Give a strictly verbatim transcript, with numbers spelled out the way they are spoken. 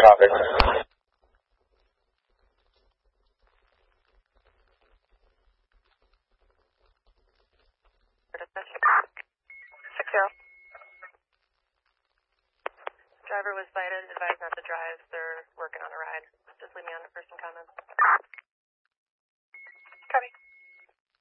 Copy. Six zero. Driver was cited, advised not to drive. They're working on a ride. Just leave me on the person comments. Copy.